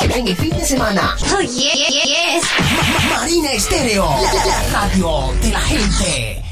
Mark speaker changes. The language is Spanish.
Speaker 1: en el fin de semana.
Speaker 2: Oh, yes.
Speaker 1: Marina Estéreo, la radio de la gente.